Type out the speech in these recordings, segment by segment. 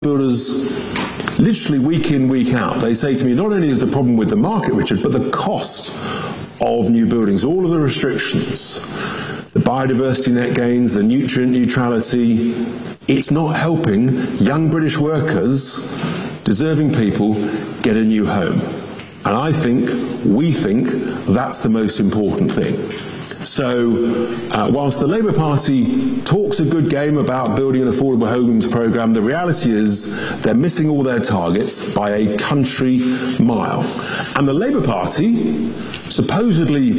builders, literally week in, week out, they say to me, not only is the problem with the market, Richard, but the cost of new buildings, all of the restrictions, the biodiversity net gains, the nutrient neutrality, it's not helping young British workers, deserving people, get a new home. And we think that's the most important thing. So, whilst the Labour Party talks a good game about building an affordable homes programme, the reality is they're missing all their targets by a country mile. And the Labour Party, supposedly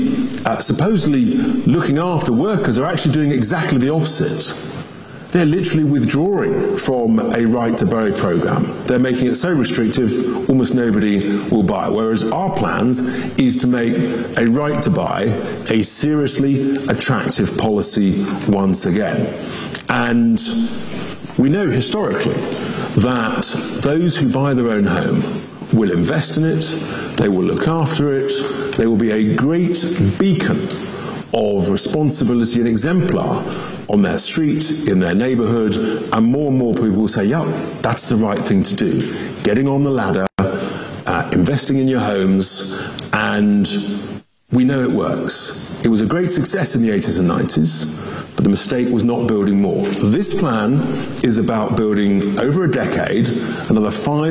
looking after workers, are actually doing exactly the opposite. They're literally withdrawing from a right to buy programme. They're making it so restrictive, almost nobody will buy. Whereas our plans is to make a right to buy a seriously attractive policy once again. And we know historically that those who buy their own home will invest in it, they will look after it, they will be a great beacon of responsibility and exemplar on their street, in their neighbourhood, and more people will say, yeah, that's the right thing to do. Getting on the ladder, investing in your homes, and we know it works. It was a great success in the 80s and 90s, but the mistake was not building more. This plan is about building, over a decade, another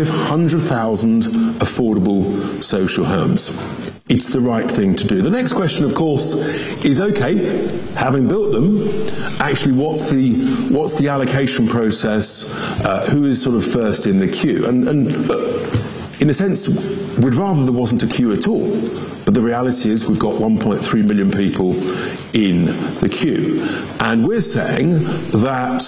500,000 affordable social homes. It's the right thing to do. The next question, of course, is, okay, having built them, actually what's the allocation process? Who is sort of first in the queue? And in a sense, we'd rather there wasn't a queue at all. But the reality is we've got 1.3 million people in the queue. And we're saying that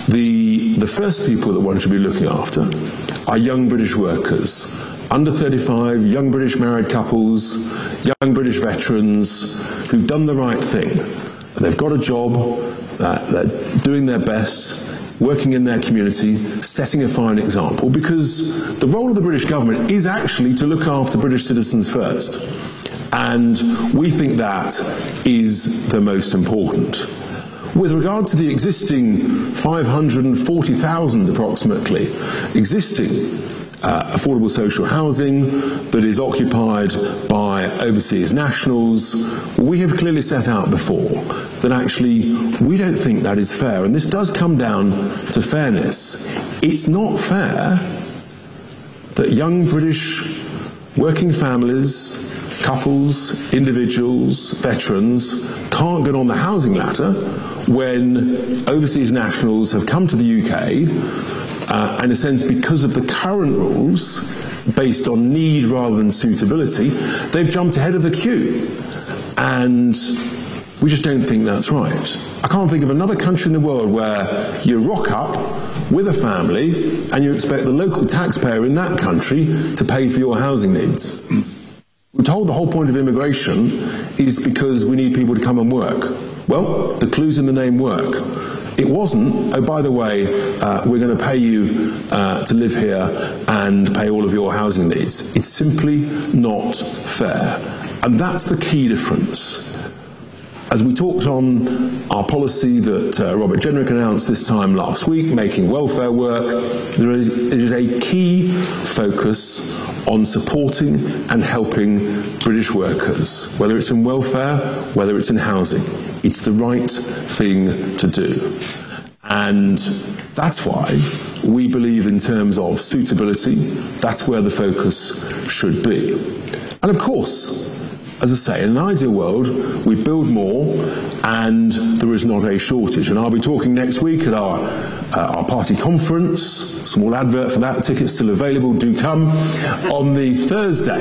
the first people that one should be looking after are young British workers, under 35, young British married couples, young British veterans who've done the right thing. They've got a job, they're doing their best, working in their community, setting a fine example, because the role of the British government is actually to look after British citizens first. And we think that is the most important. With regard to the existing 540,000 approximately existing affordable social housing that is occupied by overseas nationals, we have clearly set out before that actually we don't think that is fair. And this does come down to fairness. It's not fair that young British working families, couples, individuals, veterans can't get on the housing ladder when overseas nationals have come to the UK, in a sense, because of the current rules, based on need rather than suitability, they've jumped ahead of the queue. And we just don't think that's right. I can't think of another country in the world where you rock up with a family and you expect the local taxpayer in that country to pay for your housing needs. We're told the whole point of immigration is because we need people to come and work. Well, the clue's in the name work. It wasn't, oh, by the way, we're going to pay you to live here and pay all of your housing needs. It's simply not fair. And that's the key difference. As we talked on our policy that Robert Jenrick announced this time last week, making welfare work, there is a key focus on supporting and helping British workers, whether it's in welfare, whether it's in housing. It's the right thing to do. And that's why we believe in terms of suitability, that's where the focus should be. And of course, as I say, in an ideal world, we build more and there is not a shortage. And I'll be talking next week at our party conference, small advert for that, tickets still available, do come. On the Thursday,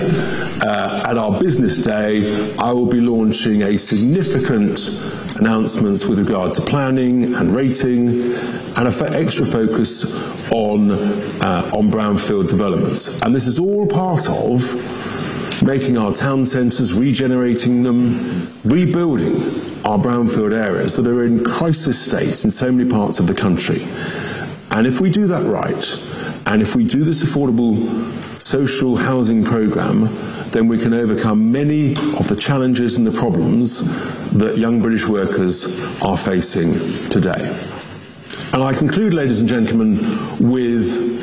at our business day, I will be launching a significant announcements with regard to planning and rating and an extra focus on brownfield development. And this is all part of making our town centres, regenerating them, rebuilding our brownfield areas that are in crisis states in so many parts of the country. And if we do that right, and if we do this affordable social housing programme, then we can overcome many of the challenges and the problems that young British workers are facing today. And I conclude, ladies and gentlemen, with